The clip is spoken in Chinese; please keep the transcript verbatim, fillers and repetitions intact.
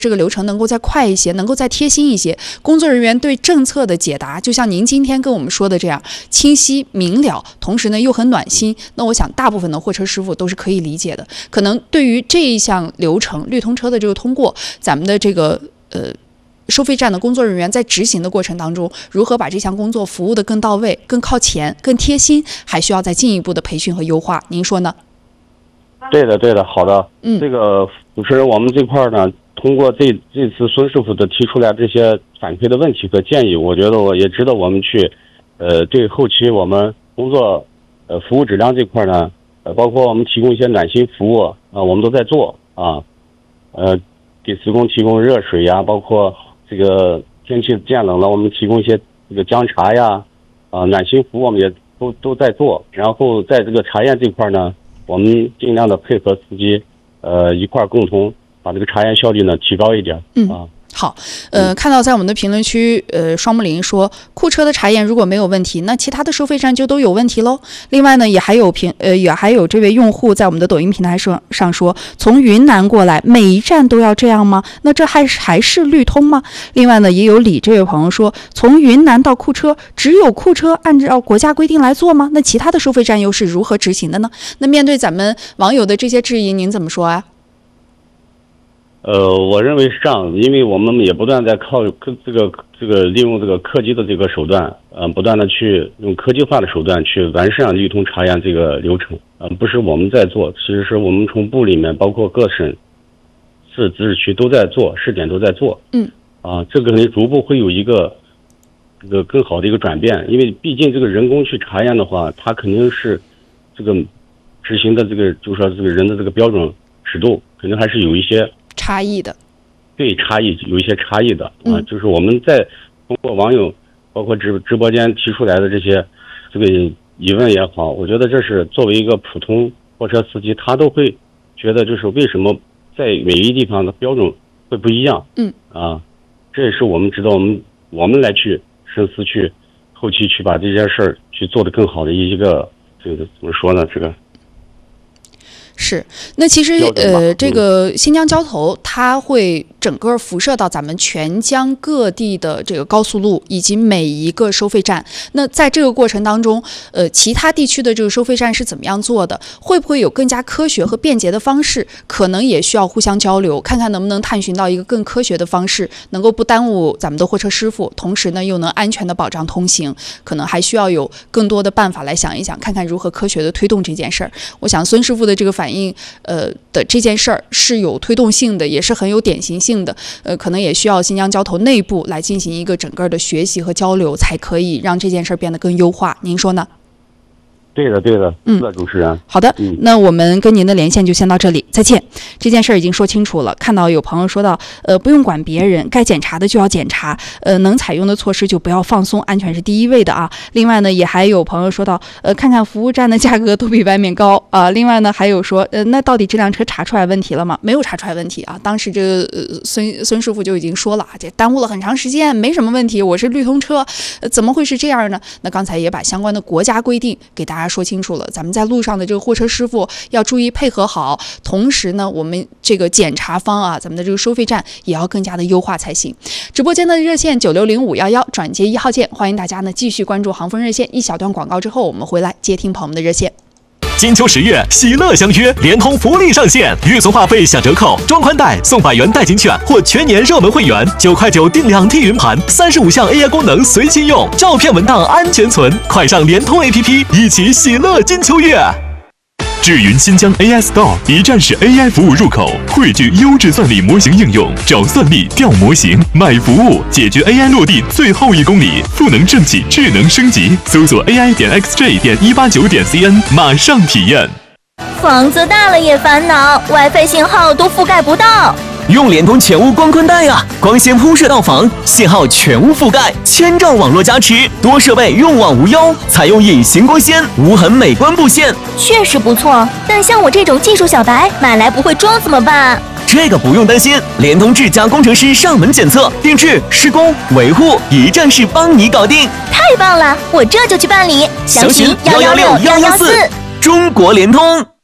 这个流程能够再快一些，能够再贴心一些，工作人员对政策的解答就像您今天跟我们说的这样清晰明了，同时呢又很暖心，那我想大部分的货车师傅都是可以理解的。可能对于这一项流程绿通车的这个通过，咱们的这个呃收费站的工作人员在执行的过程当中，如何把这项工作服务的更到位、更靠前、更贴心，还需要再进一步的培训和优化，您说呢？ 对的对的，好的。 嗯， 这个主持人，我们这块呢，通过这这次孙师傅的提出来这些反馈的问题和建议，我觉得我也值得我们去，呃，对后期我们工作，呃，服务质量这块呢，呃，包括我们提供一些暖心服务啊、呃，我们都在做啊，呃，给职工提供热水呀，包括这个天气渐冷了，我们提供一些这个姜茶呀，啊、呃，暖心服务我们也都都在做。然后在这个茶叶这块呢，我们尽量的配合司机，呃，一块共同把这个茶叶效率呢提高一点。 嗯啊， 好，呃，看到在我们的评论区，呃，双木林说，库车的茶叶如果没有问题，那其他的收费站就都有问题喽。另外呢，也还有评，呃，也还有这位用户在我们的抖音平台上上说，从云南过来，每一站都要这样吗？那这还是还是绿通吗？另外呢，也有李这位朋友说，从云南到库车，只有库车按照国家规定来做吗？那其他的收费站又是如何执行的呢？那面对咱们网友的这些质疑，您怎么说啊？ 呃，我认为是这样，因为我们也不断在靠科这个这个利用这个科技的这个手段，呃，不断的去用科技化的手段去完善绿通茶叶这个流程，呃，不是我们在做，其实是我们从部里面，包括各省市自治区都在做，试点都在做， 嗯， 啊，这个逐步会有一个这个更好的一个转变，因为毕竟这个人工去查验的话，它肯定是这个执行的这个，就是说这个人的这个标准尺度，肯定还是有一些差异的， 对差异有一些差异的啊、 嗯， 就是我们在通过网友包括直直播间提出来的这些这个疑问也好，我觉得这是作为一个普通货车司机，他都会觉得就是为什么在每一地方的标准会不一样， 嗯啊，这也是我们值得我们我们来去深思，去后期去把这件事儿去做得更好的一个这个怎么说呢？这个。 是，那其实呃，这个新疆交投它会整个辐射到咱们全疆各地的这个高速路以及每一个收费站。那在这个过程当中，呃，其他地区的这个收费站是怎么样做的？会不会有更加科学和便捷的方式？可能也需要互相交流，看看能不能探寻到一个更科学的方式，能够不耽误咱们的货车师傅，同时呢又能安全的保障通行。可能还需要有更多的办法来想一想，看看如何科学的推动这件事儿。我想孙师傅的这个反应，呃的这件事儿是有推动性的，也是很有典型性的。呃，可能也需要新疆交投内部来进行一个整个的学习和交流，才可以让这件事儿变得更优化。您说呢？ 对的，对的， 嗯， 是的，主持人。 好的， 嗯， 那我们跟您的连线就先到这里，再见。这件事儿已经说清楚了，看到有朋友说到，呃，不用管别人，该检查的就要检查，呃，能采用的措施就不要放松，安全是第一位的啊。另外呢，也还有朋友说到，呃，看看服务站的价格都比外面高啊、呃。另外呢，还有说，呃，那到底这辆车查出来问题了吗？没有查出来问题啊。当时这个、呃、孙孙师傅就已经说了，这耽误了很长时间，没什么问题，我是绿通车，呃，怎么会是这样呢？那刚才也把相关的国家规定给大家说清楚了。咱们在路上的这个货车师傅要注意配合好，同时呢，我们这个检查方啊，咱们的这个收费站也要更加的优化才行。直播间的热线九六零五幺幺转接一号键，欢迎大家呢继续关注航风热线。一小段广告之后，我们回来接听朋友们的热线。 金秋十月，喜乐相约，联通福利上线，预存话费享折扣，装宽带送百元代金券或全年热门会员，九块九订两 T 云盘，三十五项 A I 功能随心用，照片文档安全存，快上联通 A P P， 一起喜乐金秋月。智云新疆 A I Store 一站式 A I 服务入口，汇聚优质算力模型应用，找算力，调模型，买服务，解决 A I 落地最后一公里，赋能政企，智能升级。搜索 A I 点 X J 点一八九点 C N， 马上体验。 房子大了也烦恼 ，WiFi 信号都覆盖不到。 用联通全屋光宽带啊，光纤铺设到房，信号全屋覆盖，千兆网络加持，多设备用网无忧，采用隐形光纤，无痕美观布线， 确实不错。但像我这种技术小白，买来不会装怎么办？ 这个不用担心，联通智家工程师上门检测、定制、施工、维护，一站式帮你搞定。 太棒了，我这就去办理。 详询幺幺六幺幺四，中国联通。